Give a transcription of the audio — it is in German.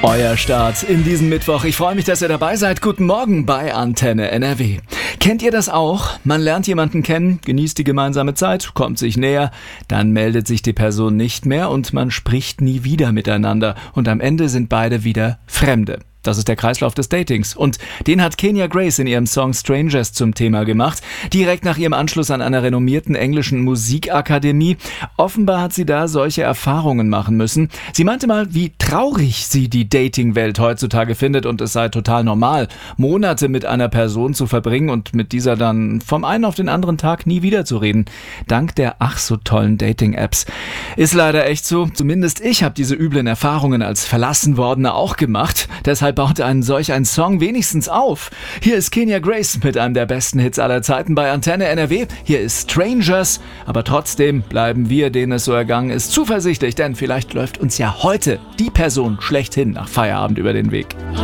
Euer Start in diesem Mittwoch. Ich freue mich, dass ihr dabei seid. Guten Morgen bei Antenne NRW. Kennt ihr das auch? Man lernt jemanden kennen, genießt die gemeinsame Zeit, kommt sich näher, dann meldet sich die Person nicht mehr und man spricht nie wieder miteinander. Und am Ende sind beide wieder Fremde. Das ist der Kreislauf des Datings. Und den hat Kenya Grace in ihrem Song Strangers zum Thema gemacht. Direkt nach ihrem Anschluss an einer renommierten englischen Musikakademie. Offenbar hat sie da solche Erfahrungen machen müssen. Sie meinte mal, wie traurig sie die Dating-Welt heutzutage findet und es sei total normal, Monate mit einer Person zu verbringen und mit dieser dann vom einen auf den anderen Tag nie wiederzureden. Dank der ach so tollen Dating-Apps. Ist leider echt so. Zumindest ich habe diese üblen Erfahrungen als Verlassenwordene auch gemacht. Deshalb baut solch ein Song wenigstens auf. Hier ist Kenya Grace mit einem der besten Hits aller Zeiten bei Antenne NRW. Hier ist Strangers, aber trotzdem bleiben wir, denen es so ergangen ist, zuversichtlich, denn vielleicht läuft uns ja heute die Person schlechthin nach Feierabend über den Weg.